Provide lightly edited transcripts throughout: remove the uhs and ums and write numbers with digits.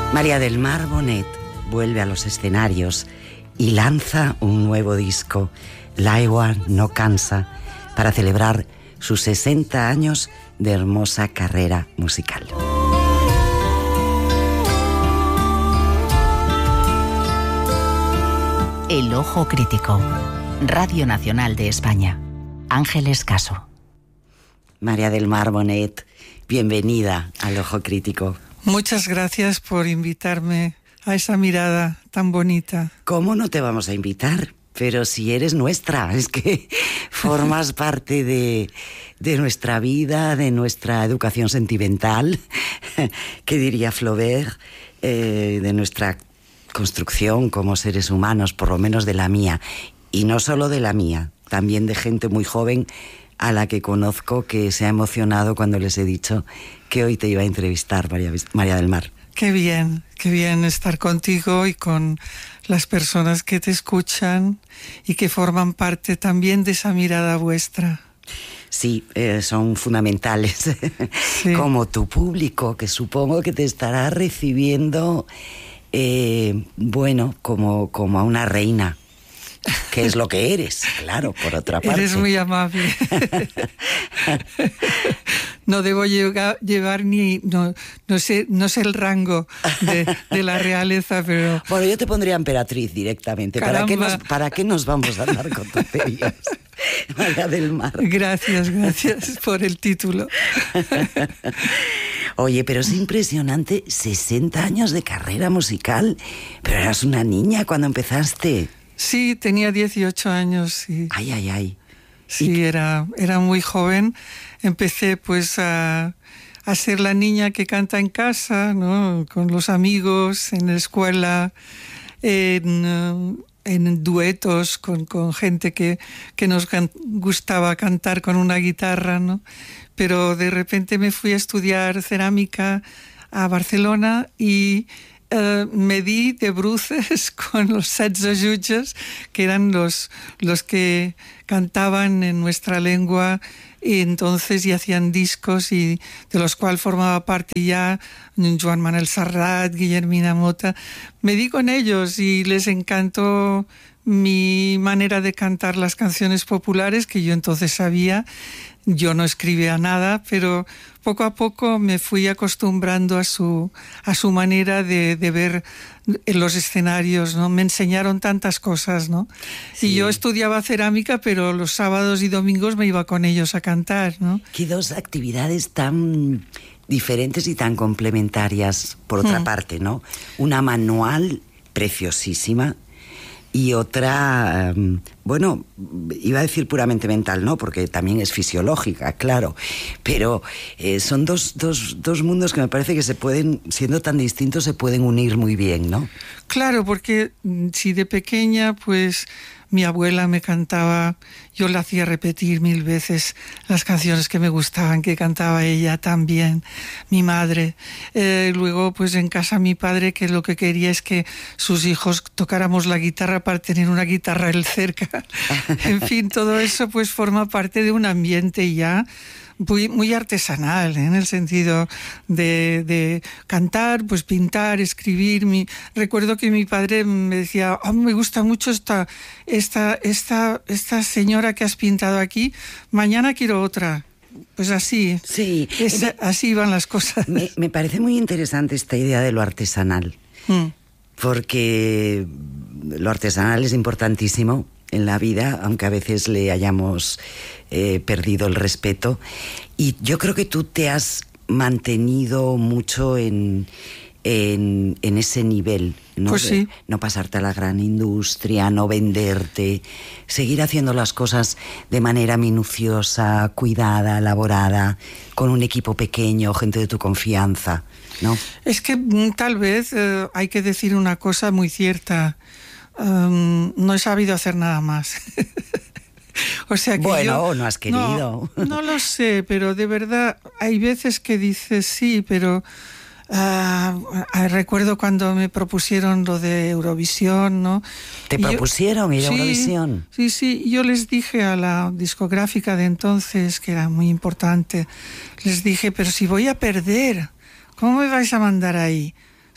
María del Mar Bonet vuelve a los escenarios y lanza un nuevo disco, L'aigua no cansa, para celebrar sus 60 años de hermosa carrera musical. El Ojo Crítico, Radio Nacional de España. Ángeles Caso. María del Mar Bonet, bienvenida al Ojo Crítico. Muchas gracias por invitarme a esa mirada tan bonita. ¿Cómo no te vamos a invitar? Pero si eres nuestra, es que formas parte de nuestra vida, de nuestra educación sentimental, ¿qué diría Flaubert? De nuestra construcción como seres humanos, por lo menos de la mía. Y no solo de la mía, también de gente muy joven a la que conozco que se ha emocionado cuando les he dicho que hoy te iba a entrevistar, María del Mar. Qué bien estar contigo y con las personas que te escuchan y que forman parte también de esa mirada vuestra. Sí, son fundamentales, sí. Como tu público, que supongo que te estará recibiendo, como a una reina. Que es lo que eres, claro, por otra parte. Eres muy amable. No debo llevar ni... No sé el rango de la realeza, pero... Bueno, yo te pondría emperatriz directamente. ¿Para qué nos vamos a dar con tonterías? María del Mar. Gracias por el título. Oye, pero es impresionante, 60 años de carrera musical. Pero eras una niña cuando empezaste. Sí, tenía 18 años, sí. Ay. Sí, era muy joven. Empecé pues a ser la niña que canta en casa, ¿no? Con los amigos, en la escuela, en duetos con gente que nos gustaba cantar con una guitarra, ¿no? Pero de repente me fui a estudiar cerámica a Barcelona y... me di de bruces con los 16 jutges, que eran los que cantaban en nuestra lengua y entonces y hacían discos y de los cuales formaba parte ya Joan Manuel Serrat, Guillermina Motta. Me di con ellos y les encantó mi manera de cantar las canciones populares que yo entonces sabía. Yo no escribía nada, pero poco a poco me fui acostumbrando a su manera de ver en los escenarios, ¿no? Me enseñaron tantas cosas, ¿no? Sí. Y yo estudiaba cerámica, pero los sábados y domingos me iba con ellos a cantar, ¿no? Qué dos actividades tan diferentes y tan complementarias, por otra parte, ¿no? Una manual preciosísima, y otra, iba a decir puramente mental, no, porque también es fisiológica, claro, pero son dos mundos que me parece que se pueden, siendo tan distintos, se pueden unir muy bien, ¿no? Claro, porque si de pequeña, pues mi abuela me cantaba, yo la hacía repetir 1000 veces las canciones que me gustaban, que cantaba ella también, mi madre. Luego, pues en casa mi padre, que lo que quería es que sus hijos tocáramos la guitarra para tener una guitarra él cerca. En fin, todo eso pues forma parte de un ambiente ya muy artesanal, ¿eh? En el sentido de cantar, pues pintar, escribir. Recuerdo que mi padre me decía, me gusta mucho esta señora que has pintado aquí, mañana quiero otra. Pues así, sí, así van las cosas. Me parece muy interesante esta idea de lo artesanal, porque lo artesanal es importantísimo en la vida, aunque a veces le hayamos perdido el respeto. Y yo creo que tú te has mantenido mucho en ese nivel, ¿no? Pues sí. No pasarte a la gran industria, no venderte, seguir haciendo las cosas de manera minuciosa, cuidada, elaborada, con un equipo pequeño, gente de tu confianza, ¿no? Es que tal vez hay que decir una cosa muy cierta. No he sabido hacer nada más. O sea que no has querido. No lo sé, pero de verdad hay veces que dices sí, pero recuerdo cuando me propusieron lo de Eurovisión, ¿no? ¿Te propusieron ir a Eurovisión? Sí, yo les dije a la discográfica de entonces, que era muy importante, les dije, pero si voy a perder, ¿cómo me vais a mandar ahí?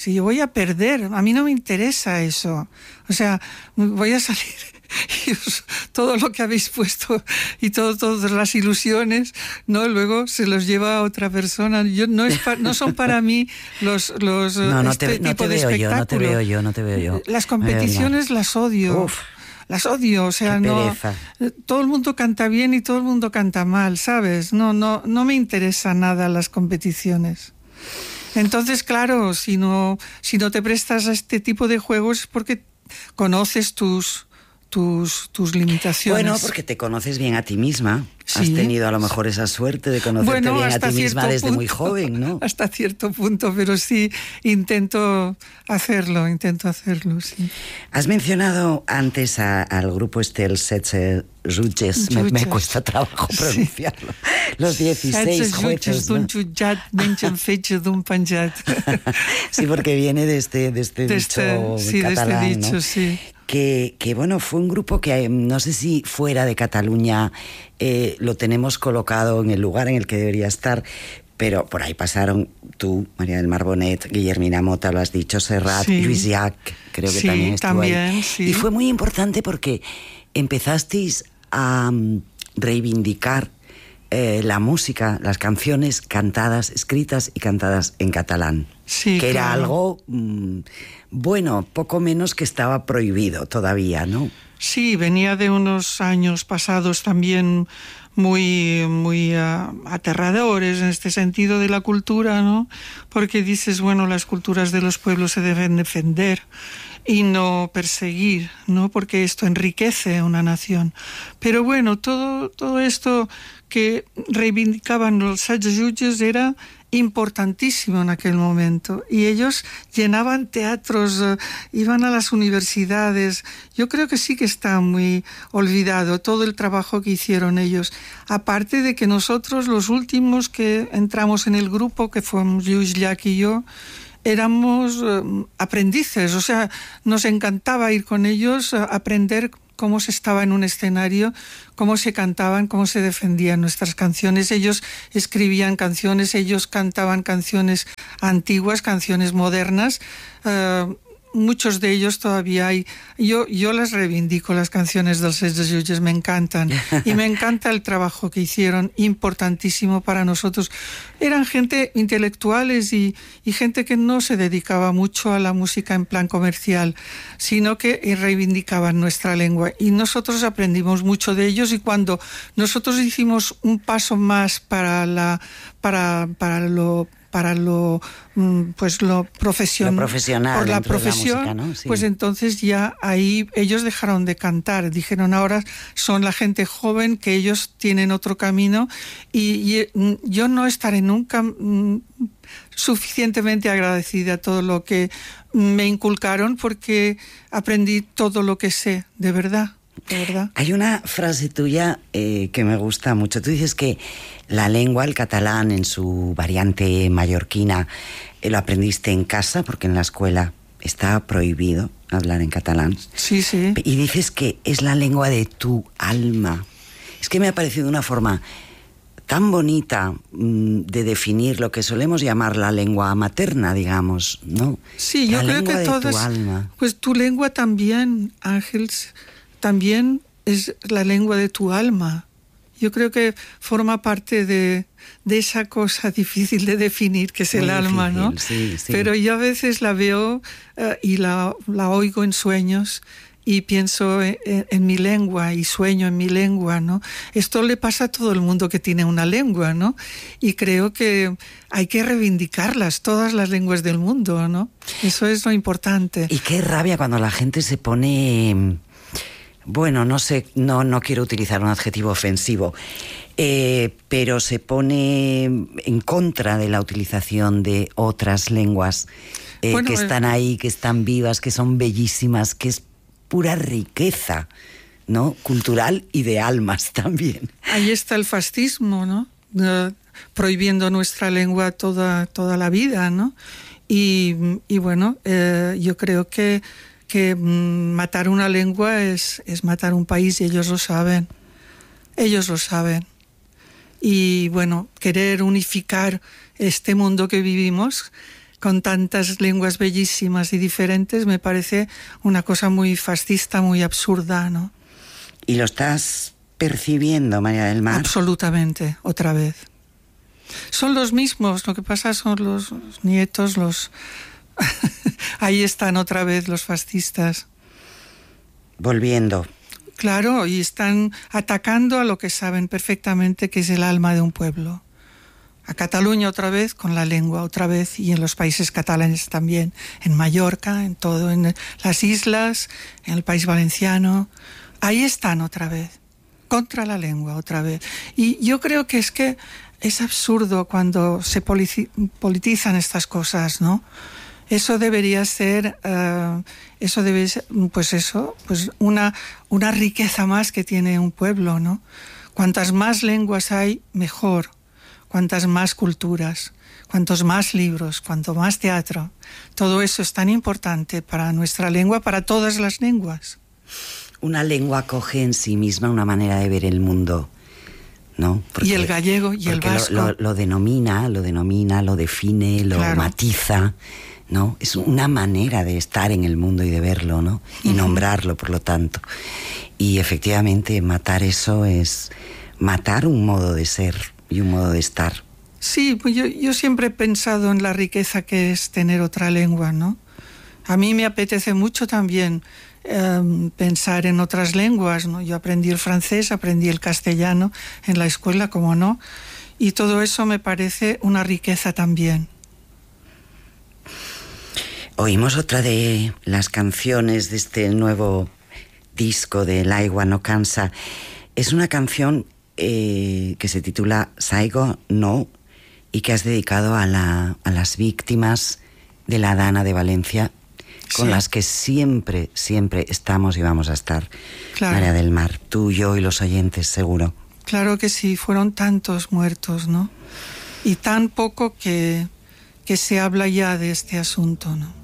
Si yo voy a perder, a mí no me interesa eso. O sea, voy a salir y todo lo que habéis puesto y todas las ilusiones, ¿no? Luego se los lleva a otra persona. No son para mí los tipo de espectáculo. No te veo yo. Las competiciones las odio. Uf. Las odio, o sea, no. Todo el mundo canta bien y todo el mundo canta mal, ¿sabes? No me interesa nada las competiciones. Entonces, claro, si no te prestas a este tipo de juegos es porque conoces tus limitaciones. Bueno, porque te conoces bien a ti misma. Sí. Has tenido a lo mejor esa suerte de conocerte bien a ti misma desde muy joven, ¿no? Hasta cierto punto, pero sí intento hacerlo, sí. Has mencionado antes al grupo el Setze Jutges, me cuesta trabajo pronunciarlo. Sí. Los 16 jueces, ¿no? Sí, porque viene de este dicho catalán, de este dicho, ¿no? Sí. Que bueno, fue un grupo que no sé si fuera de Cataluña lo tenemos colocado en el lugar en el que debería estar, pero por ahí pasaron tú, María del Mar Bonet, Guillermina Mota, lo has dicho, Serrat, sí. Lluís Llach, creo que también estuvo ahí. Sí. Y fue muy importante porque empezasteis a reivindicar la música, las canciones cantadas, escritas y cantadas en catalán. Sí, que era claro. algo, bueno, poco menos que estaba prohibido todavía, ¿no? Sí, venía de unos años pasados también muy aterradores en este sentido de la cultura, ¿no? Porque dices, bueno, las culturas de los pueblos se deben defender y no perseguir, ¿no? Porque esto enriquece una nación. Pero bueno, todo esto que reivindicaban los Setze Jutges era importantísimo en aquel momento, y ellos llenaban teatros, iban a las universidades. Yo creo que sí que está muy olvidado todo el trabajo que hicieron ellos, aparte de que nosotros, los últimos que entramos en el grupo, que fuimos Lluís Llach y yo, éramos aprendices, o sea, nos encantaba ir con ellos a aprender cómo se estaba en un escenario, cómo se cantaban, cómo se defendían nuestras canciones. Ellos escribían canciones, ellos cantaban canciones antiguas, canciones modernas. Muchos de ellos todavía hay. Yo las reivindico, las canciones dels Setze Jutges, me encantan. Y me encanta el trabajo que hicieron, importantísimo para nosotros. Eran gente intelectuales y gente que no se dedicaba mucho a la música en plan comercial, sino que reivindicaban nuestra lengua. Y nosotros aprendimos mucho de ellos, y cuando nosotros hicimos un paso más para lo profesional, por la profesión, música, ¿no? Sí. Pues entonces ya ahí ellos dejaron de cantar, dijeron ahora son la gente joven, que ellos tienen otro camino, y yo no estaré nunca suficientemente agradecida a todo lo que me inculcaron, porque aprendí todo lo que sé, de verdad. Hay una frase tuya que me gusta mucho. Tú dices que la lengua, el catalán en su variante mallorquina, lo aprendiste en casa porque en la escuela está prohibido hablar en catalán. Sí, sí. Y dices que es la lengua de tu alma. Es que me ha parecido una forma tan bonita de definir lo que solemos llamar la lengua materna, digamos, ¿no? Sí, yo creo que todas, pues tu lengua también, Ángels, también es la lengua de tu alma. Yo creo que forma parte de esa cosa difícil de definir que es el alma, ¿no? Sí. Pero yo a veces la veo y la oigo en sueños y pienso en mi lengua y sueño en mi lengua, ¿no? Esto le pasa a todo el mundo que tiene una lengua, ¿no? Y creo que hay que reivindicarlas, todas las lenguas del mundo, ¿no? Eso es lo importante. Y qué rabia cuando la gente se pone... Bueno, no sé, no quiero utilizar un adjetivo ofensivo, pero se pone en contra de la utilización de otras lenguas que están ahí, que están vivas, que son bellísimas, que es pura riqueza, ¿no? Cultural y de almas también. Ahí está el fascismo, ¿no? Prohibiendo nuestra lengua toda la vida, ¿no? Y bueno, yo creo que matar una lengua es matar un país, y ellos lo saben. Y bueno, querer unificar este mundo que vivimos con tantas lenguas bellísimas y diferentes, me parece una cosa muy fascista, muy absurda, ¿no? ¿Y lo estás percibiendo, María del Mar? Absolutamente, otra vez. Son los mismos, lo que pasa son los nietos, ahí están otra vez los fascistas. Volviendo. Claro, y están atacando a lo que saben perfectamente que es el alma de un pueblo. A Cataluña otra vez, con la lengua otra vez, y en los países catalanes también, en Mallorca, en todo, en las islas, en el País Valenciano. Ahí están otra vez, contra la lengua otra vez. Y yo creo que es absurdo cuando se politizan estas cosas, ¿no? Eso debería ser, una riqueza más que tiene un pueblo, ¿no? Cuantas más lenguas hay, mejor. Cuantas más culturas, cuantos más libros, cuanto más teatro. Todo eso es tan importante para nuestra lengua, para todas las lenguas. Una lengua acoge en sí misma una manera de ver el mundo, ¿no? Y el gallego y el vasco. Lo denomina, lo define, lo matiza, ¿no? Es una manera de estar en el mundo y de verlo, ¿no? Y nombrarlo, por lo tanto. Y efectivamente, matar eso es matar un modo de ser y un modo de estar. Sí, pues yo siempre he pensado en la riqueza que es tener otra lengua, ¿no? A mí me apetece mucho también pensar en otras lenguas, ¿no? Yo aprendí el francés, aprendí el castellano en la escuela, como no, y todo eso me parece una riqueza también. Oímos otra de las canciones de este nuevo disco de El Aigua no cansa. Es una canción que se titula Saigo No y que has dedicado a las víctimas de la Dana de Valencia, con las que siempre estamos y vamos a estar. Claro. María del Mar, tú, yo y los oyentes, seguro. Claro que sí, fueron tantos muertos, ¿no? Y tan poco que se habla ya de este asunto, ¿no?